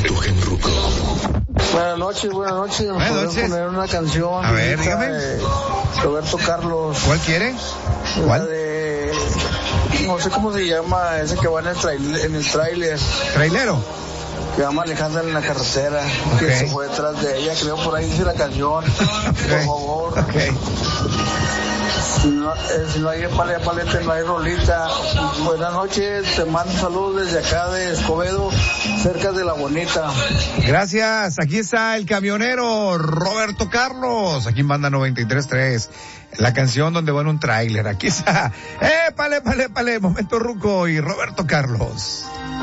tu genruco. Buenas noches. ¿Podemos poner una canción? A ver, dígame. Roberto Carlos. ¿Cuál quiere? ¿Cuál? De... No sé cómo se llama, ese que va en el tráiler. ¿Trailero? Que va manejando en la carretera. Okay. Que se fue detrás de ella, creo por ahí dice la canción. Okay. Por favor. Okay. Si no hay palete, no hay rolita. Buenas noches, te mando saludos desde acá de Escobedo, cerca de La Bonita. Gracias, aquí está el camionero Roberto Carlos, aquí en Banda 93.3, la canción donde va en un tráiler, aquí está, pale, momento ruco y Roberto Carlos.